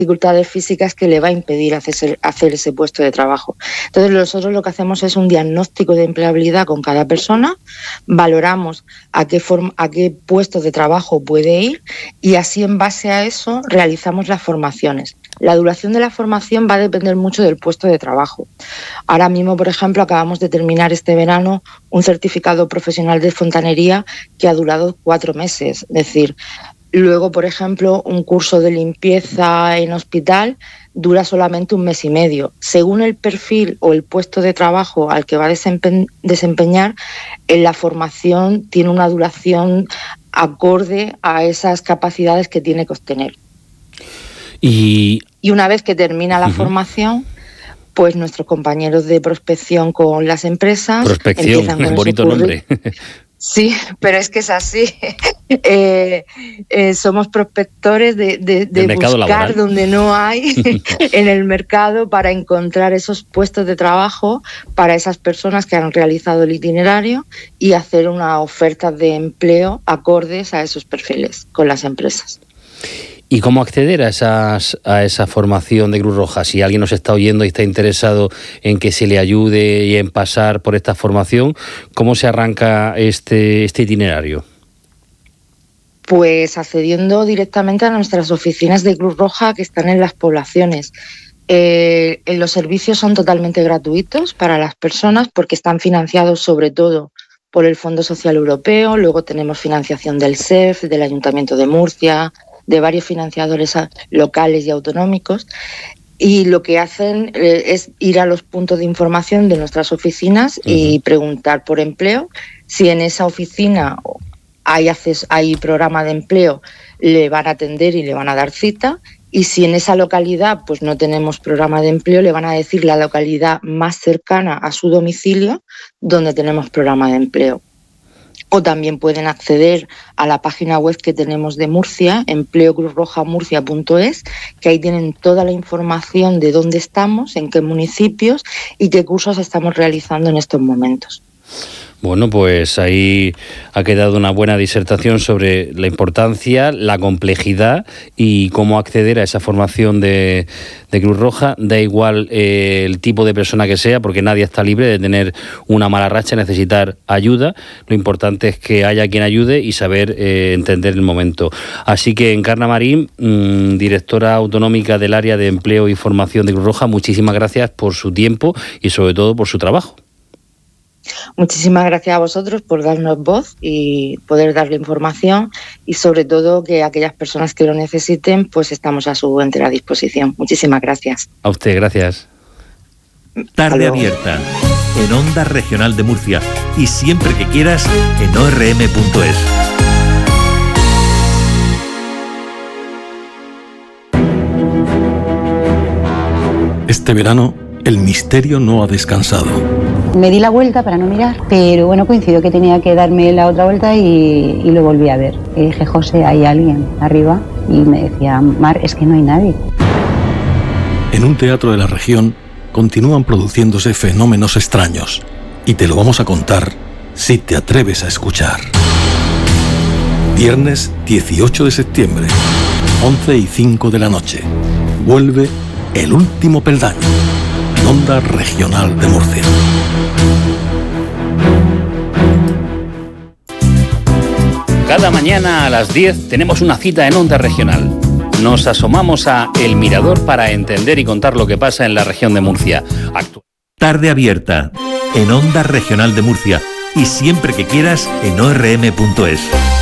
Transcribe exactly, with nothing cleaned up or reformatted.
dificultades físicas que le va a impedir hacer, hacer ese puesto de trabajo. Entonces nosotros lo que hacemos es un diagnóstico de empleabilidad con cada persona, valoramos a qué, forma, a qué puesto de trabajo puede ir y así en base a eso realizamos las formaciones. La duración de la formación va a depender mucho del puesto de trabajo. Ahora mismo, por ejemplo, acabamos de terminar este verano un certificado profesional de fontanería que ha durado cuatro meses, es decir, luego, por ejemplo, un curso de limpieza en hospital dura solamente un mes y medio. Según el perfil o el puesto de trabajo al que va a desempe- desempeñar, en la formación tiene una duración acorde a esas capacidades que tiene que obtener. Y, y una vez que termina la uh-huh. formación, pues nuestros compañeros de prospección con las empresas... Prospección, un bonito nombre. Sí, pero es que es así. eh, eh, somos prospectores de, de, de buscar laboral. Donde no hay en el mercado para encontrar esos puestos de trabajo para esas personas que han realizado el itinerario y hacer una oferta de empleo acordes a esos perfiles con las empresas. ¿Y cómo acceder a, esas, a esa formación de Cruz Roja? Si alguien nos está oyendo y está interesado en que se le ayude y en pasar por esta formación, ¿cómo se arranca este, este itinerario? Pues accediendo directamente a nuestras oficinas de Cruz Roja que están en las poblaciones. Eh, los servicios son totalmente gratuitos para las personas porque están financiados sobre todo por el Fondo Social Europeo, luego tenemos financiación del S E F, del Ayuntamiento de Murcia, de varios financiadores locales y autonómicos, y lo que hacen eh, es ir a los puntos de información de nuestras oficinas uh-huh. y preguntar por empleo. Si en esa oficina hay, acceso, hay programa de empleo, le van a atender y le van a dar cita, y si en esa localidad pues no tenemos programa de empleo, le van a decir la localidad más cercana a su domicilio donde tenemos programa de empleo. O también pueden acceder a la página web que tenemos de Murcia, empleo cruz roja murcia punto es, que ahí tienen toda la información de dónde estamos, en qué municipios y qué cursos estamos realizando en estos momentos. Bueno, pues ahí ha quedado una buena disertación sobre la importancia, la complejidad y cómo acceder a esa formación de, de Cruz Roja. Da igual eh, el tipo de persona que sea, porque nadie está libre de tener una mala racha y necesitar ayuda. Lo importante es que haya quien ayude y saber eh, entender el momento. Así que Encarna Marín, mmm, directora autonómica del área de empleo y formación de Cruz Roja, muchísimas gracias por su tiempo y sobre todo por su trabajo. Muchísimas gracias a vosotros por darnos voz y poder darle información y sobre todo que aquellas personas que lo necesiten pues estamos a su entera disposición. Muchísimas gracias. A usted, gracias. Tarde Abierta en Onda Regional de Murcia y siempre que quieras en o erre eme punto es. Este verano el misterio no ha descansado. Me di la vuelta para no mirar, pero bueno, coincidió que tenía que darme la otra vuelta y, y lo volví a ver. Y dije, José, hay alguien arriba. Y me decía, Mar, es que no hay nadie. En un teatro de la región continúan produciéndose fenómenos extraños. Y te lo vamos a contar si te atreves a escuchar. Viernes dieciocho de septiembre, once y cinco de la noche. Vuelve El Último Peldaño. Onda Regional de Murcia. Cada mañana a las diez tenemos una cita en Onda Regional. Nos asomamos a El Mirador para entender y contar lo que pasa en la región de Murcia. Actu- Tarde Abierta en Onda Regional de Murcia y siempre que quieras en o erre eme punto es.